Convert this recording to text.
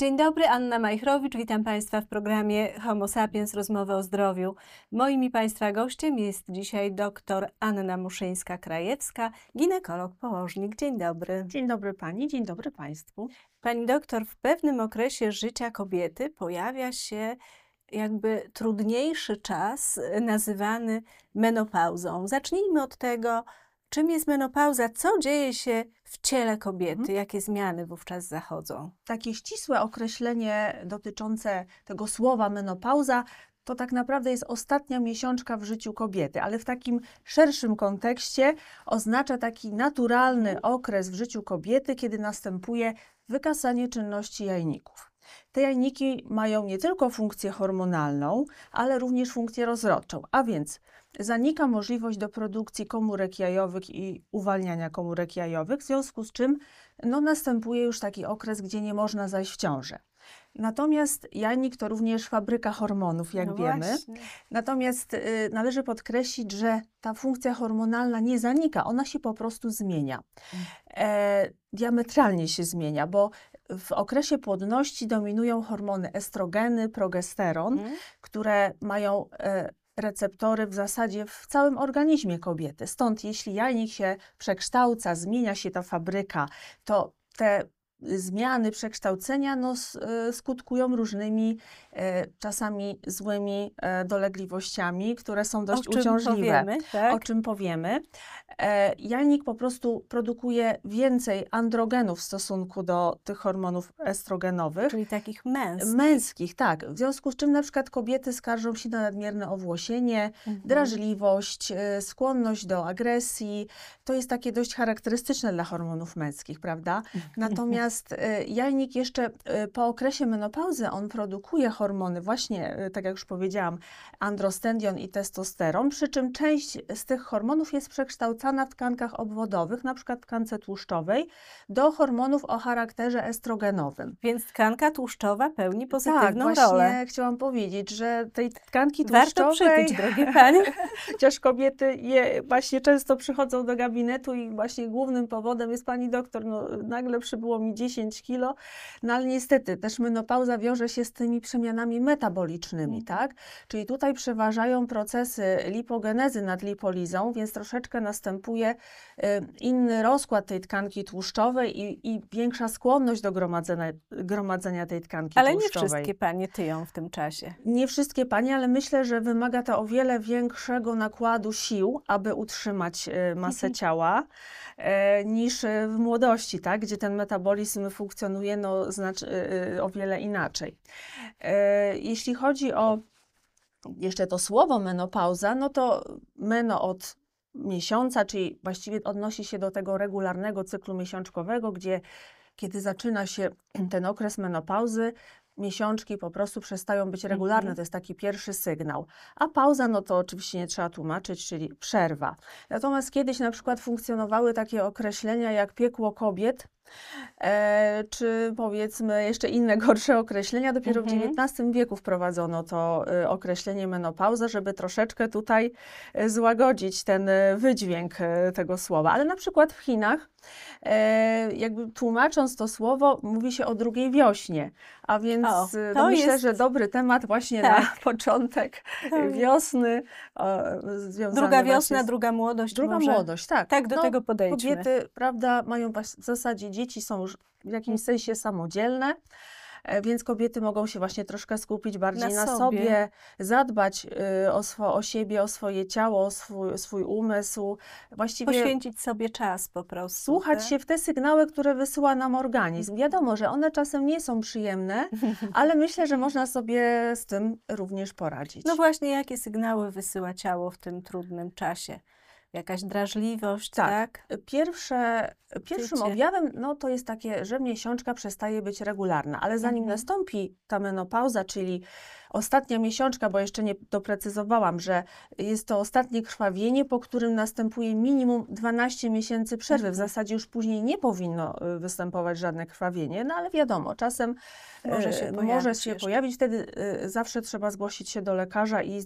Dzień dobry, Anna Majchrowicz, witam Państwa w programie Homo Sapiens, rozmowy o zdrowiu. Moim i Państwa gościem jest dzisiaj dr Anna Muszyńska-Krajewska, ginekolog, położnik. Dzień dobry. Dzień dobry Pani, dzień dobry Państwu. Pani doktor, w pewnym okresie życia kobiety pojawia się jakby trudniejszy czas nazywany menopauzą. Zacznijmy od tego, czym jest menopauza, co dzieje się w ciele kobiety, jakie zmiany wówczas zachodzą. Takie ścisłe określenie dotyczące tego słowa menopauza to tak naprawdę jest ostatnia miesiączka w życiu kobiety, ale w takim szerszym kontekście oznacza taki naturalny okres w życiu kobiety, kiedy następuje wykasanie czynności jajników. Te jajniki mają nie tylko funkcję hormonalną, ale również funkcję rozrodczą, a więc zanika możliwość do produkcji komórek jajowych i uwalniania komórek jajowych, w związku z czym następuje już taki okres, gdzie nie można zajść w ciążę. Natomiast jajnik to również fabryka hormonów, jak wiemy. Właśnie. Natomiast należy podkreślić, że ta funkcja hormonalna nie zanika, ona się po prostu zmienia. Diametralnie się zmienia, bo w okresie płodności dominują hormony estrogeny, progesteron, które mają receptory w zasadzie w całym organizmie kobiety. Stąd jeśli jajnik się przekształca, zmienia się ta fabryka, to te zmiany, przekształcenia skutkują różnymi, czasami złymi dolegliwościami, które są dość uciążliwe. O czym powiemy. Jajnik po prostu produkuje więcej androgenów w stosunku do tych hormonów estrogenowych. Czyli takich męskich. Męskich, tak. W związku z czym na przykład kobiety skarżą się na nadmierne owłosienie, drażliwość, skłonność do agresji. To jest takie dość charakterystyczne dla hormonów męskich, prawda? Natomiast jajnik jeszcze po okresie menopauzy, on produkuje hormony właśnie, tak jak już powiedziałam, androstendion i testosteron, przy czym część z tych hormonów jest przekształcana w tkankach obwodowych, na przykład tkance tłuszczowej, do hormonów o charakterze estrogenowym. Więc tkanka tłuszczowa pełni pozytywną rolę. Tak, rolę. właśnie chciałam powiedzieć, że tej tkanki tłuszczowej... Warto przytyć, drogie Panie. Chociaż kobiety właśnie często przychodzą do gabinetu i właśnie głównym powodem jest pani doktor, nagle przybyło mi 10 kilo, ale niestety też menopauza wiąże się z tymi przemianami metabolicznymi, tak? Czyli tutaj przeważają procesy lipogenezy nad lipolizą, więc troszeczkę następuje inny rozkład tej tkanki tłuszczowej i większa skłonność do gromadzenia tej tkanki ale tłuszczowej. Nie wszystkie panie tyją w tym czasie. Nie wszystkie panie, ale myślę, że wymaga to o wiele większego nakładu sił, aby utrzymać masę ciała, niż w młodości, tak? Gdzie ten metabolizm funkcjonuje o wiele inaczej. Jeśli chodzi o jeszcze to słowo menopauza, to meno od miesiąca, czyli właściwie odnosi się do tego regularnego cyklu miesiączkowego, kiedy zaczyna się ten okres menopauzy, miesiączki po prostu przestają być regularne, to jest taki pierwszy sygnał. A pauza, to oczywiście nie trzeba tłumaczyć, czyli przerwa. Natomiast kiedyś na przykład funkcjonowały takie określenia jak piekło kobiet, czy powiedzmy jeszcze inne gorsze określenia. Dopiero w XIX wieku wprowadzono to określenie menopauza, żeby troszeczkę tutaj złagodzić ten wydźwięk tego słowa. Ale na przykład w Chinach, jakby tłumacząc to słowo, mówi się o drugiej wiośnie. A więc myślę, że dobry temat właśnie na początek wiosny. Druga wiosna, druga młodość. Druga młodość, tak. Tak, do tego podejdźmy. Kobiety, prawda, mają w zasadzie dzieci są już w jakimś sensie samodzielne, więc kobiety mogą się właśnie troszkę skupić bardziej na sobie, zadbać o siebie, o swoje ciało, o swój umysł. Właściwie poświęcić sobie czas po prostu. Słuchać się w te sygnały, które wysyła nam organizm. Wiadomo, że one czasem nie są przyjemne, ale myślę, że można sobie z tym również poradzić. No właśnie, jakie sygnały wysyła ciało w tym trudnym czasie? Jakaś drażliwość, tak? Pierwszym objawem to jest takie, że miesiączka przestaje być regularna, ale zanim nastąpi ta menopauza, czyli ostatnia miesiączka, bo jeszcze nie doprecyzowałam, że jest to ostatnie krwawienie, po którym następuje minimum 12 miesięcy przerwy. W zasadzie już później nie powinno występować żadne krwawienie, ale wiadomo, czasem może się pojawić. Wtedy zawsze trzeba zgłosić się do lekarza i